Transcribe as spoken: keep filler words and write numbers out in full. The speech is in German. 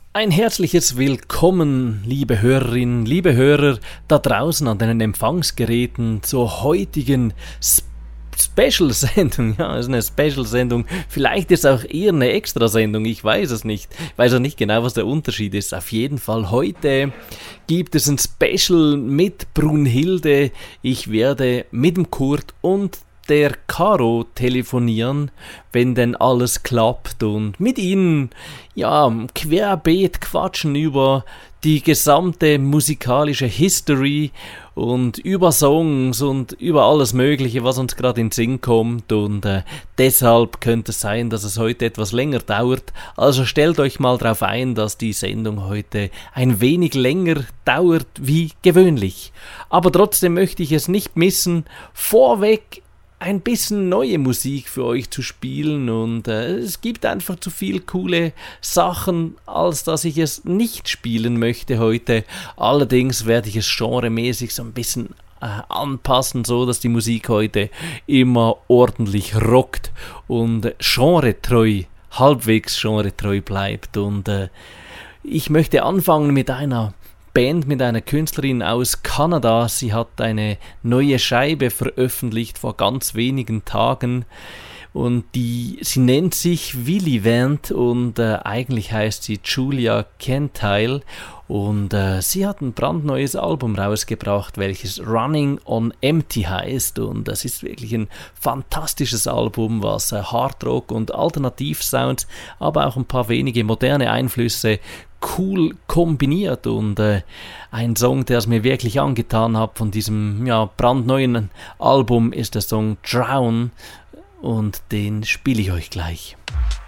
Ein herzliches Willkommen, liebe Hörerinnen, liebe Hörer da draußen an den Empfangsgeräten zur heutigen Sp- Special-Sendung. Ja, es ist eine Special-Sendung. Vielleicht ist es auch eher eine Extrasendung, ich weiß es nicht. Ich weiß auch nicht genau, was der Unterschied ist. Auf jeden Fall, heute gibt es ein Special mit Brunhilde. Ich werde mit dem Kurt und der Caro telefonieren, wenn denn alles klappt, und mit ihnen, ja, querbeet quatschen über die gesamte musikalische History und über Songs und über alles Mögliche, was uns gerade in den Sinn kommt, und äh, deshalb könnte es sein, dass es heute etwas länger dauert. Also stellt euch mal darauf ein, dass die Sendung heute ein wenig länger dauert wie gewöhnlich. Aber trotzdem möchte ich es nicht missen, vorweg ein bisschen neue Musik für euch zu spielen, und äh, es gibt einfach zu viel coole Sachen, als dass ich es nicht spielen möchte heute. Allerdings werde ich es genremäßig so ein bisschen äh, anpassen, so dass die Musik heute immer ordentlich rockt und genretreu, halbwegs genretreu bleibt. Und äh, ich möchte anfangen mit einer Band, mit einer Künstlerin aus Kanada. Sie hat eine neue Scheibe veröffentlicht vor ganz wenigen Tagen, und die, sie nennt sich Willy Vant, und äh, eigentlich heißt sie Julia Kentile, und äh, sie hat ein brandneues Album rausgebracht, welches Running on Empty heißt, und das ist wirklich ein fantastisches Album, was äh, Hardrock und Alternativsounds, aber auch ein paar wenige moderne Einflüsse cool kombiniert, und äh, ein Song, der es mir wirklich angetan hat von diesem ja, brandneuen Album, ist der Song Drown, und den spiele ich euch gleich.